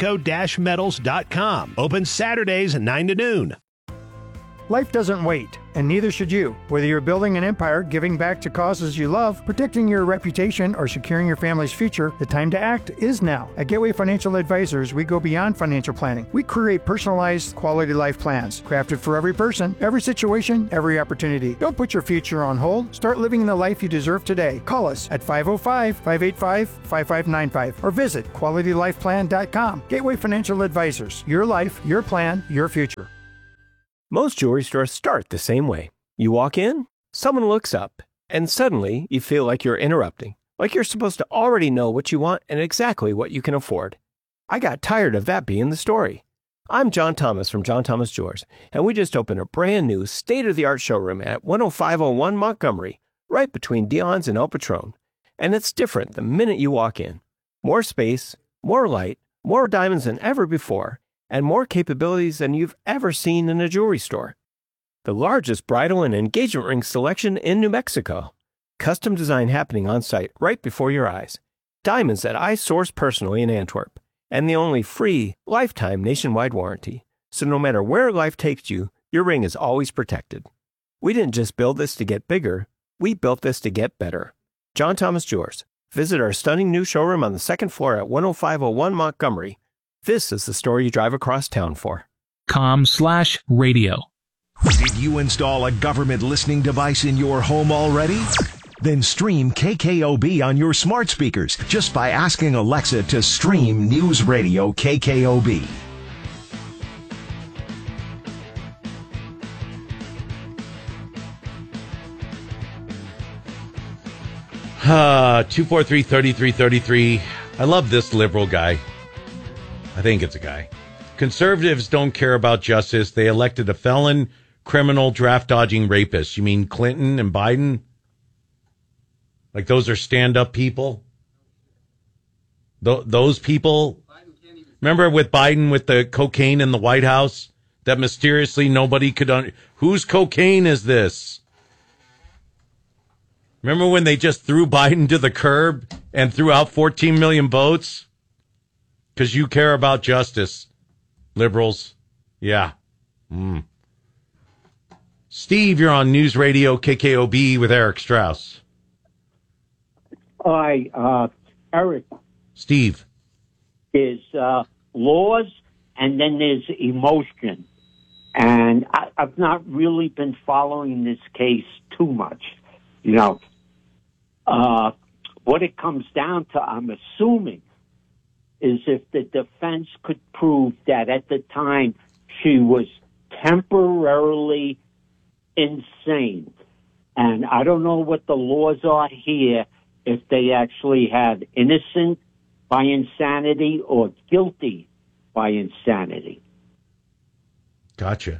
S12: NewMexico-metals.com. Open Saturdays 9 to noon.
S11: Life doesn't wait. and neither should you. Whether you're building an empire, giving back to causes you love, protecting your reputation, or securing your family's future, the time to act is now. At Gateway Financial Advisors, we go beyond financial planning. We create personalized quality life plans, crafted for every person, every situation, every opportunity. Don't put your future on hold. Start living the life you deserve today. Call us at 505-585-5595 or visit QualityLifePlan.com. Gateway Financial Advisors. Your life, your plan, your future.
S8: Most jewelry stores start the same way. You walk in, someone looks up, and suddenly you feel like you're interrupting, like you're supposed to already know what you want and exactly what you can afford. I got tired of that being the story. I'm John Thomas from John Thomas Jewelers, and we just opened a brand new state-of-the-art showroom at 10501 Montgomery, right between Dion's and El Patron. And it's different the minute you walk in. More space, more light, more diamonds than ever before, and more capabilities than you've ever seen in a jewelry store. The largest bridal and engagement ring selection in New Mexico. Custom design happening on site right before your eyes. Diamonds that I source personally in Antwerp. And the only free, lifetime nationwide warranty. So no matter where life takes you, your ring is always protected. We didn't just build this to get bigger, we built this to get better. John Thomas Jewelers. Visit our stunning new showroom on the second floor at 10501 Montgomery. This is the story you drive across town for.
S3: .com/radio.
S5: Did you install a government listening device in your home already? Then stream KKOB on your smart speakers just by asking Alexa to stream News Radio KKOB.
S1: Ah, 243-3333. I love this liberal guy. I think it's a guy. Conservatives don't care about justice. They elected a felon, criminal, draft-dodging rapist. You mean Clinton and Biden? Like those are stand-up people? Those people? Remember with Biden with the cocaine in the White House? That mysteriously nobody could... Whose cocaine is this? Remember when they just threw Biden to the curb and threw out 14 million votes? Because you care about justice, liberals. Yeah. Steve, you're on News Radio KKOB with Eric Strauss.
S9: Hi, Eric.
S1: Steve.
S9: There's laws and then there's emotion. And I've not really been following this case too much. You know, what it comes down to, I'm assuming, is if the defense could prove that at the time she was temporarily insane. And I don't know what the laws are here, if they actually have innocent by insanity or guilty by insanity.
S1: Gotcha.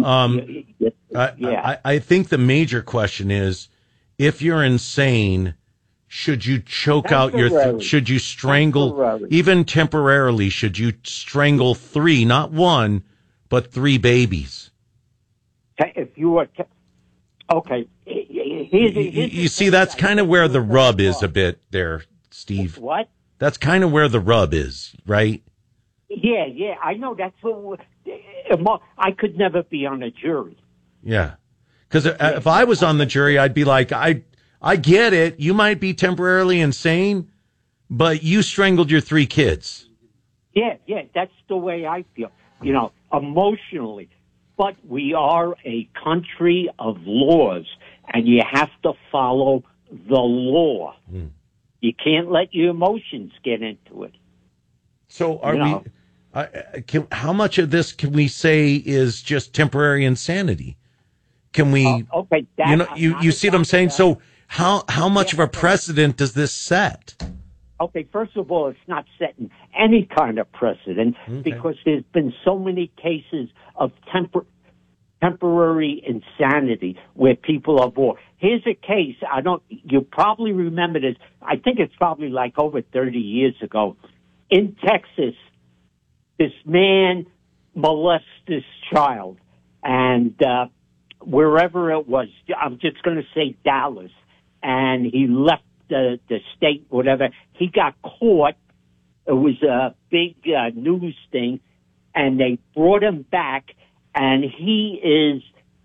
S1: I think the major question is, if you're insane, should you choke out your... should you strangle... Even temporarily, should you strangle 3, not 1, but 3 babies?
S9: If you were... Okay.
S1: You see, that's kind of where the rub is a bit there, Steve.
S9: What?
S1: That's kind of where the rub is, right?
S9: Yeah, I know. That's what... I could never be on a jury.
S1: Yeah. Because if I was on the jury, I'd be like, I get it. You might be temporarily insane, but you strangled your 3 kids.
S9: Yeah, that's the way I feel, you know, emotionally. But we are a country of laws, and you have to follow the law. You can't let your emotions get into it.
S1: So how much of this can we say is just temporary insanity? Can we,
S9: okay,
S1: you see what I'm saying? So how much of a precedent does this set?
S9: Okay, first of all, it's not setting any kind of precedent because there's been so many cases of temporary insanity where people are born. Here's a case, you probably remember this, I think it's probably like over 30 years ago. In Texas, this man molests this child, and wherever it was, I'm just going to say Dallas, and he left the state, whatever. He got caught. It was a big news thing, and they brought him back, and he is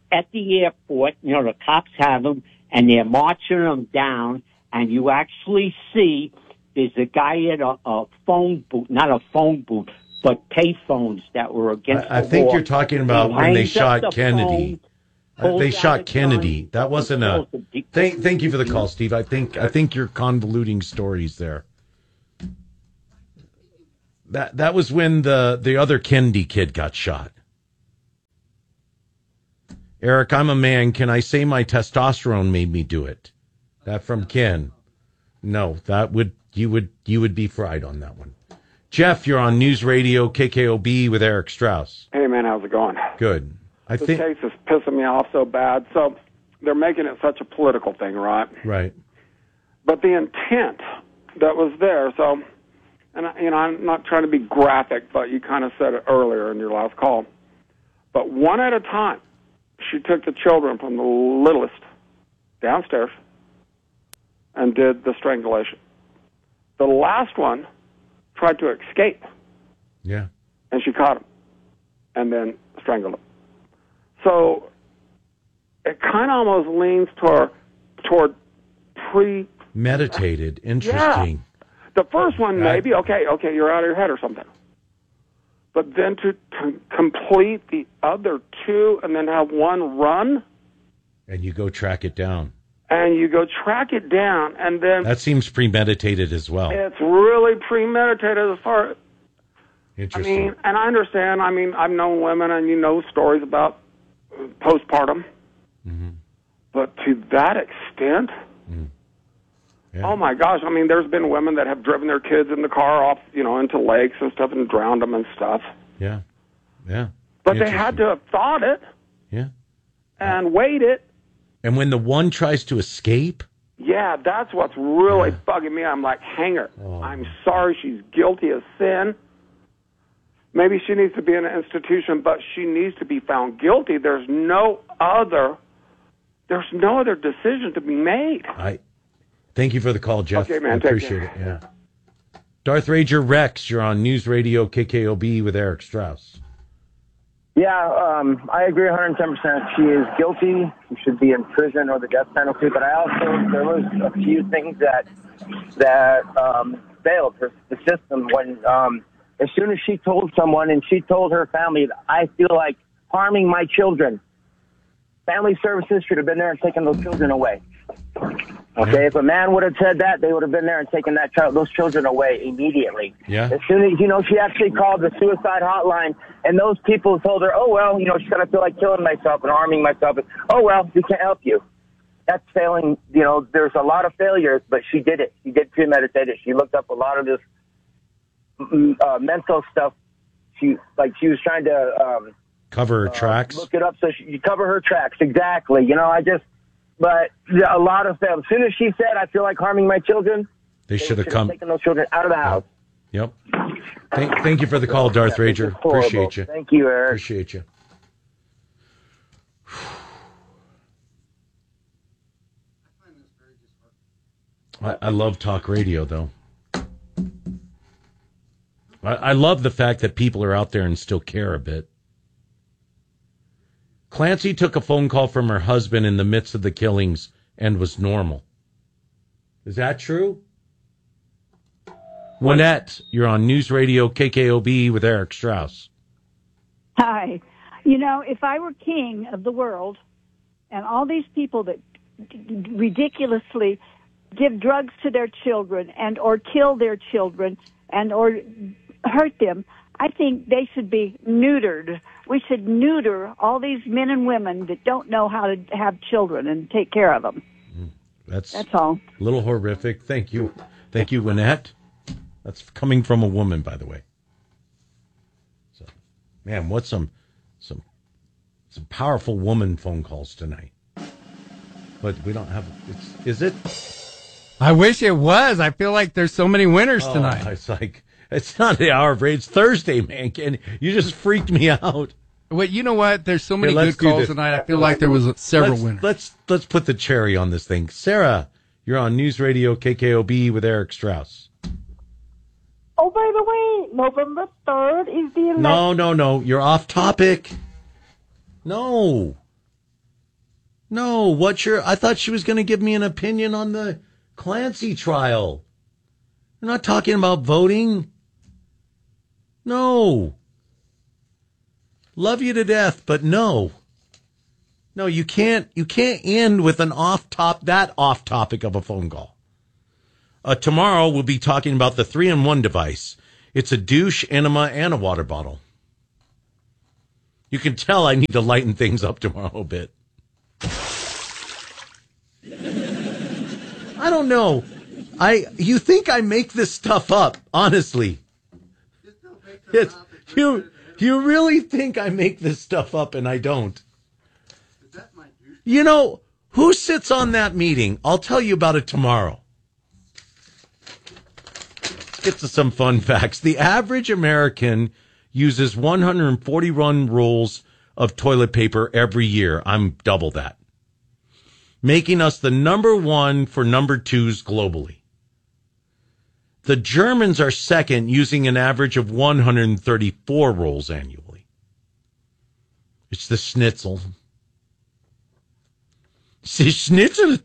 S9: at the airport. You know, the cops have them, and they're marching them down, and you actually see there's a guy at a phone booth, not a phone booth, but pay phones that were against
S1: I
S9: the
S1: think
S9: wall.
S1: you're talking about
S9: He
S1: when they
S9: hangs up
S1: shot
S9: the
S1: Kennedy.
S9: phone,
S1: They
S9: pulls out
S1: shot
S9: a
S1: Kennedy.
S9: gun,
S1: That wasn't a.
S9: pulls
S1: Thank you for the call, Steve. I think you're convoluting stories there. That was when the other Kennedy kid got shot. Eric, I'm a man. Can I say my testosterone made me do it? That from Ken. No, you would be fried on that one. Jeff, you're on News Radio KKOB with Eric Strauss.
S10: Hey, man, how's it going?
S1: Good.
S10: This case is pissing me off so bad. So they're making it such a political thing, right?
S1: Right.
S10: But the intent that was there, so, and I'm not trying to be graphic, but you kind of said it earlier in your last call. But one at a time, she took the children from the littlest downstairs and did the strangulation. The last one tried to escape.
S1: Yeah.
S10: And she caught him and then strangled him. So it kind of almost leans toward
S1: meditated. Interesting.
S10: Yeah. The first one, maybe, okay, you're out of your head or something. But then to complete the other two and then have one run.
S1: And you go track it down.
S10: And you go track it down, and then...
S1: That seems premeditated as well.
S10: It's really premeditated as far as...
S1: Interesting.
S10: I mean, and I understand, I've known women, and you know stories about postpartum.
S1: Mm-hmm.
S10: But to that extent...
S1: Yeah.
S10: Oh, my gosh. I mean, there's been women that have driven their kids in the car off, into lakes and stuff and drowned them and stuff.
S1: Yeah. Yeah.
S10: But they had to have thought it.
S1: Yeah.
S10: And weighed it.
S1: And when the one tries to escape?
S10: Yeah, that's what's really bugging me. I'm like, hang her.
S1: Oh.
S10: I'm sorry, she's guilty of sin. Maybe she needs to be in an institution, but she needs to be found guilty. There's no other decision to be made.
S1: Thank you for the call, Jeff.
S10: Okay, man,
S1: I
S10: take
S1: appreciate it. Yeah. Darth Rager Rex, you're on News Radio KKOB with Eric Strauss.
S14: Yeah, I agree 110%. She is guilty. She should be in prison or the death penalty. But there was a few things that failed the system when, as soon as she told someone and she told her family, I feel like harming my children. Family services should have been there and taken those children away. Okay, if a man would have said that, they would have been there and taken those children away immediately.
S1: Yeah.
S14: As soon as, she actually called the suicide hotline, and those people told her, oh, well, she's going to feel like killing myself and harming myself. Oh, well, we can't help you. That's failing. There's a lot of failures, but she did it. She did premeditate it. She looked up a lot of this mental stuff. She was trying to...
S1: cover her tracks?
S14: Look it up so you cover her tracks, exactly. But a lot of them. As soon as she said, I feel like harming my children,
S1: they should have come.
S14: Taken those children out of the house.
S1: Yep. Thank you for the call, Darth Rager. Appreciate you.
S14: Thank you, Eric.
S1: Appreciate you. I love talk radio, though. I love the fact that people are out there and still care a bit. Clancy took a phone call from her husband in the midst of the killings and was normal. Is that true? Lynette, you're on News Radio KKOB with Eric Strauss.
S15: Hi. If I were king of the world and all these people that ridiculously give drugs to their children and or kill their children and or hurt them, I think they should be neutered. We should neuter all these men and women that don't know how to have children and take care of them. That's all.
S1: A little horrific. Thank you. Thank you, Lynette. That's coming from a woman, by the way. So, man, what's some powerful woman phone calls tonight? But we don't have. Is it?
S16: I wish it was. I feel like there's so many winners tonight.
S1: It's like. It's not the hour of rage. It's Thursday, man. You just freaked me out.
S16: Well, you know what? There's so many good calls tonight. I feel like there was several winners.
S1: Let's put the cherry on this thing. Sarah, you're on News Radio KKOB with Eric Strauss.
S25: Oh, by the way, November 3rd is the election.
S1: No. You're off topic. No. No, I thought she was going to give me an opinion on the Clancy trial. We're not talking about voting. No. Love you to death, but no. No, you can't end with an off topic of a phone call. Tomorrow we'll be talking about the 3-in-1 device. It's a douche, enema, and a water bottle. You can tell I need to lighten things up tomorrow a bit. I don't know. You think I make this stuff up, honestly. You really think I make this stuff up and I don't. You know, who sits on that meeting? I'll tell you about it tomorrow. Get to some fun facts. The average American uses 141 rolls of toilet paper every year. I'm double that. Making us the number one for number twos globally. The Germans are second, using an average of 134 rolls annually. It's the schnitzel. See, schnitzel.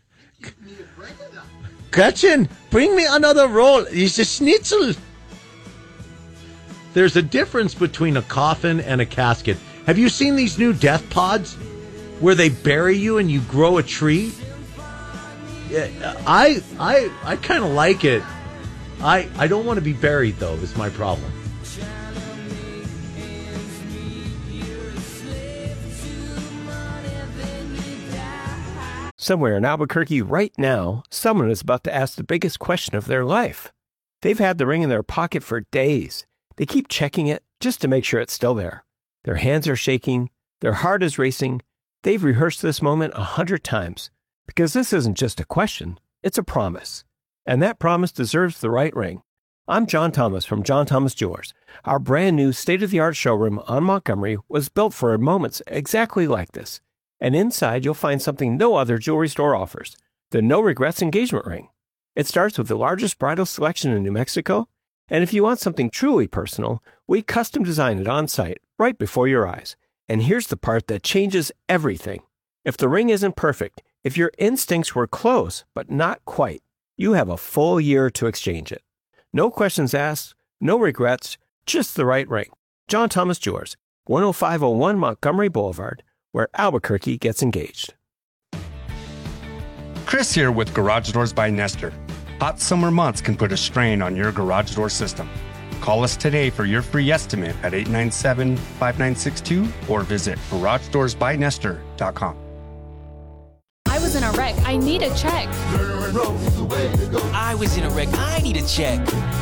S1: Gretchen, bring me another roll. It's a schnitzel. There's a difference between a coffin and a casket. Have you seen these new death pods where they bury you and you grow a tree? I kind of like it. I don't want to be buried, though, is my problem.
S8: Somewhere in Albuquerque right now, someone is about to ask the biggest question of their life. They've had the ring in their pocket for days. They keep checking it just to make sure it's still there. Their hands are shaking. Their heart is racing. They've rehearsed this moment 100 times because this isn't just a question, it's a promise. And that promise deserves the right ring. I'm John Thomas from John Thomas Jewelers. Our brand new state-of-the-art showroom on Montgomery was built for moments exactly like this. And inside, you'll find something no other jewelry store offers, the No Regrets engagement ring. It starts with the largest bridal selection in New Mexico, and if you want something truly personal, we custom design it on site, right before your eyes. And here's the part that changes everything. If the ring isn't perfect, if your instincts were close, but not quite, you have a full year to exchange it. No questions asked, no regrets, just the right ring. John Thomas Jewelers, 10501 Montgomery Boulevard, where Albuquerque gets engaged.
S7: Chris here with Garage Doors by Nestor. Hot summer months can put a strain on your garage door system. Call us today for your free estimate at 897-5962 or visit GarageDoorsByNestor.com.
S18: I was in a wreck. I need a check.
S19: I was in a wreck. I need a check.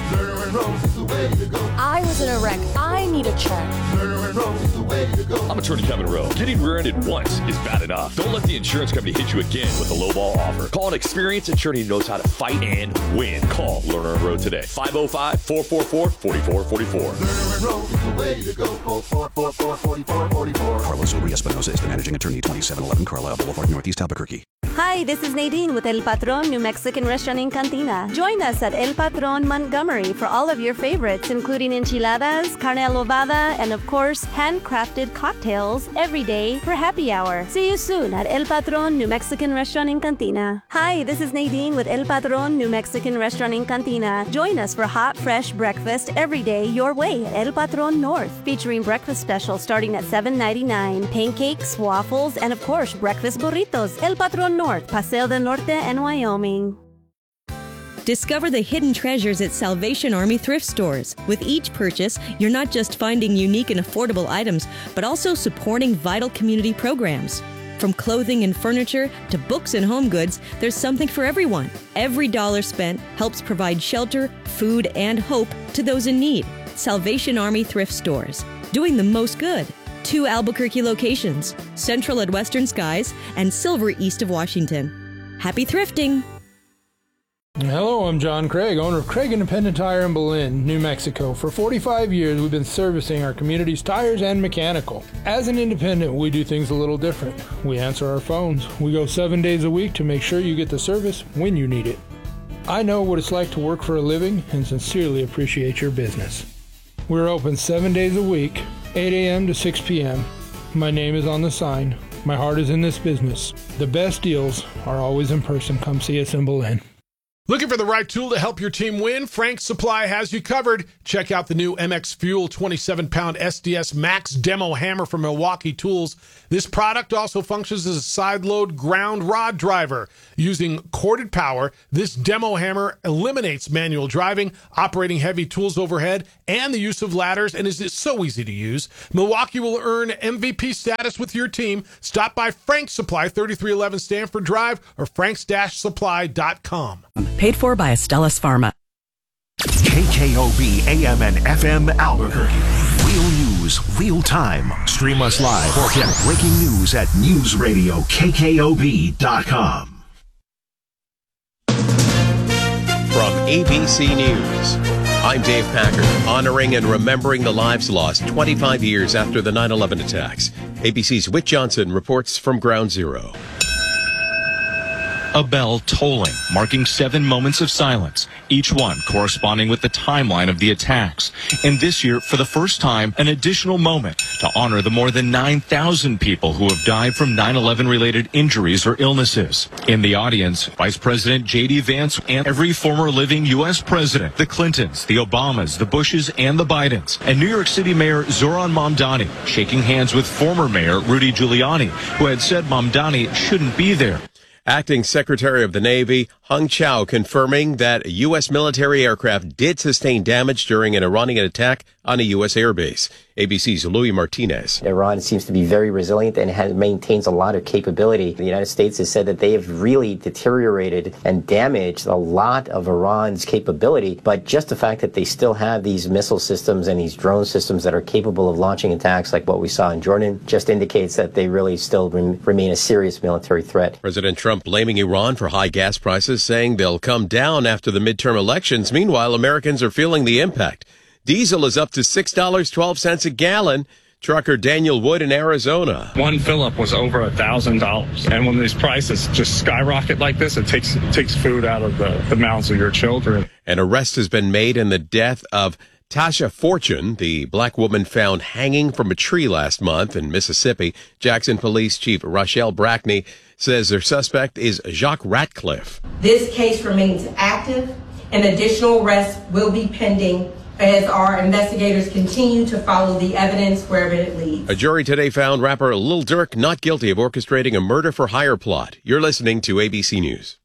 S18: I was in a wreck. I need a check.
S20: I'm Attorney Kevin Rowe. Getting rear-ended once is bad enough. Don't let the insurance company hit you again with a lowball offer. Call an experienced attorney who knows how to fight and win. Call Lerner & Rowe today. 505-444-4444.
S13: Carlos Uri-Espinosa is the managing attorney, 2711 Carlisle Boulevard, Northeast Albuquerque.
S17: Hi, this is Nadine with El Patron New Mexican Restaurant in Cantina. Join us at El Patron Montgomery for all of your favorites, including enchiladas, carne adobada, and of course, handcrafted cocktails every day for happy hour. See you soon at El Patron New Mexican Restaurant in Cantina. Hi, this is Nadine with El Patron New Mexican Restaurant in Cantina. Join us for hot, fresh breakfast every day your way at El Patron North, featuring breakfast specials starting at $7.99, pancakes, waffles, and of course, breakfast burritos. El Patron North, Paseo del Norte, and Wyoming.
S22: Discover the hidden treasures at Salvation Army thrift stores. With each purchase, you're not just finding unique and affordable items, but also supporting vital community programs. From clothing and furniture to books and home goods, there's something for everyone. Every dollar spent helps provide shelter, food, and hope to those in need. Salvation Army thrift stores, doing the most good. 2 Albuquerque locations, Central at Western Skies and Silver east of Washington. Happy thrifting!
S23: Hello, I'm John Craig, owner of Craig Independent Tire in Belen, New Mexico. For 45 years, we've been servicing our community's tires and mechanical. As an independent, we do things a little different. We answer our phones. We go 7 days a week to make sure you get the service when you need it. I know what it's like to work for a living and sincerely appreciate your business. We're open 7 days a week, 8 a.m. to 6 p.m. My name is on the sign. My heart is in this business. The best deals are always in person. Come see us in Belen.
S2: Looking for the right tool to help your team win? Frank's Supply has you covered. Check out the new MX Fuel 27-pound SDS Max Demo Hammer from Milwaukee Tools. This product also functions as a side-load ground rod driver. Using corded power, this demo hammer eliminates manual driving, operating heavy tools overhead, and the use of ladders, and is so easy to use. Milwaukee will earn MVP status with your team. Stop by Frank's Supply, 3311 Stanford Drive, or franks-supply.com.
S4: Paid for by Astellas Pharma.
S5: KKOB AM and FM Albuquerque. Real news, real time. Stream us live or get breaking news at newsradiokkob.com.
S6: From ABC News, I'm Dave Packard, honoring and remembering the lives lost 25 years after the 9/11 attacks. ABC's Whit Johnson reports from Ground Zero.
S21: A bell tolling, marking 7 moments of silence, each one corresponding with the timeline of the attacks. And this year, for the first time, an additional moment to honor the more than 9,000 people who have died from 9/11-related injuries or illnesses. In the audience, Vice President J.D. Vance and every former living U.S. president, the Clintons, the Obamas, the Bushes, and the Bidens, and New York City Mayor Zohran Mamdani, shaking hands with former Mayor Rudy Giuliani, who had said Mamdani shouldn't be there.
S6: Acting Secretary of the Navy Hung Chau confirming that a U.S. military aircraft did sustain damage during an Iranian attack on a U.S. airbase. ABC's Louis Martinez.
S24: Iran seems to be very resilient and maintains a lot of capability. The United States has said that they have really deteriorated and damaged a lot of Iran's capability, but just the fact that they still have these missile systems and these drone systems that are capable of launching attacks like what we saw in Jordan just indicates that they really still remain a serious military threat.
S6: President Trump blaming Iran for high gas prices, saying they'll come down after the midterm elections. Meanwhile, Americans are feeling the impact. Diesel is up to $6.12 a gallon. Trucker Daniel Wood in Arizona.
S26: One fill-up was over $1,000. And when these prices just skyrocket like this, it takes food out of the mouths of your children.
S6: An arrest has been made in the death of Tasha Fortune, the black woman found hanging from a tree last month in Mississippi. Jackson Police Chief Rochelle Brackney says their suspect is Jacques Ratcliffe.
S27: This case remains active, and additional arrests will be pending as our investigators continue to follow the evidence wherever it leads.
S6: A jury today found rapper Lil Durk not guilty of orchestrating a murder-for-hire plot. You're listening to ABC News.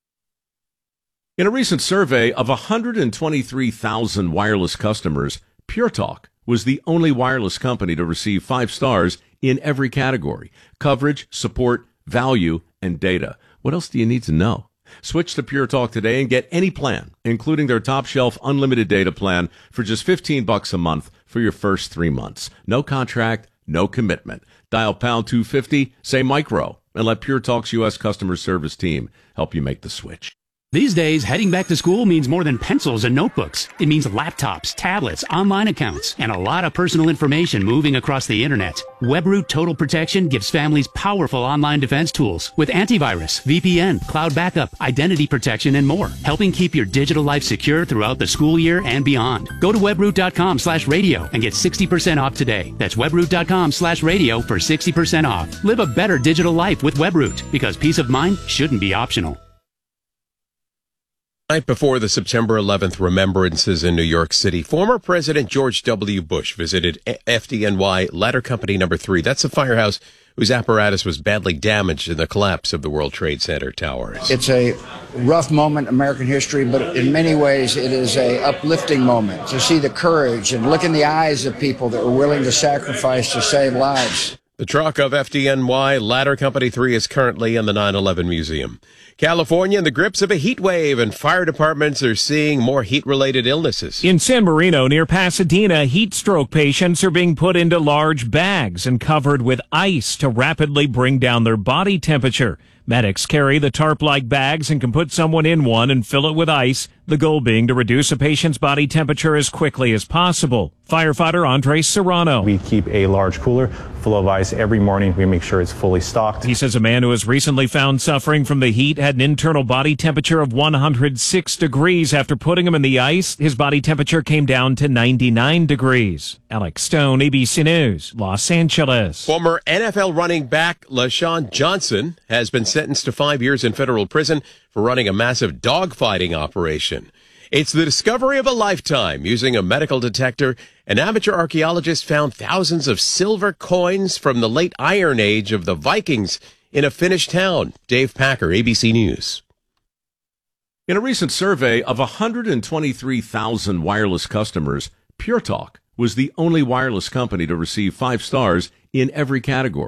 S28: In a recent survey of 123,000 wireless customers, Pure Talk was the only wireless company to receive 5 stars in every category: coverage, support, value, and data. What else do you need to know? Switch to Pure Talk today and get any plan, including their top shelf unlimited data plan for just $15 a month for your first 3 months. No contract, no commitment. Dial pound 250, say micro, and let Pure Talk's U.S. customer service team help you make the switch.
S29: These days, heading back to school means more than pencils and notebooks. It means laptops, tablets, online accounts, and a lot of personal information moving across the internet. WebRoot Total Protection gives families powerful online defense tools with antivirus, VPN, cloud backup, identity protection, and more, helping keep your digital life secure throughout the school year and beyond. Go to webroot.com/radio and get 60% off today. That's webroot.com/radio for 60% off. Live a better digital life with WebRoot, because peace of mind shouldn't be optional.
S6: Night before the September 11th remembrances in New York City, former President George W. Bush visited FDNY Ladder Company No. 3. That's the firehouse whose apparatus was badly damaged in the collapse of the World Trade Center towers.
S30: It's a rough moment in American history, but in many ways it is a uplifting moment to see the courage and look in the eyes of people that were willing to sacrifice to save lives.
S6: The truck of FDNY Ladder Company 3 is currently in the 9/11 Museum. California in the grips of a heat wave, and fire departments are seeing more heat-related illnesses.
S31: In San Marino, near Pasadena, heat stroke patients are being put into large bags and covered with ice to rapidly bring down their body temperature. Medics carry the tarp-like bags and can put someone in one and fill it with ice, the goal being to reduce a patient's body temperature as quickly as possible. Firefighter Andre Serrano.
S32: We keep a large cooler full of ice every morning. We make sure it's fully stocked.
S31: He says a man who was recently found suffering from the heat had an internal body temperature of 106 degrees. After putting him in the ice, his body temperature came down to 99 degrees. Alex Stone, ABC News, Los Angeles.
S6: Former NFL running back LaShawn Johnson has been sentenced to 5 years in federal prison for running a massive dogfighting operation. It's the discovery of a lifetime. Using a medical detector, an amateur archaeologist found thousands of silver coins from the late Iron Age of the Vikings in a Finnish town. Dave Packer, ABC News.
S28: In a recent survey of 123,000 wireless customers, Pure Talk was the only wireless company to receive 5 stars in every category.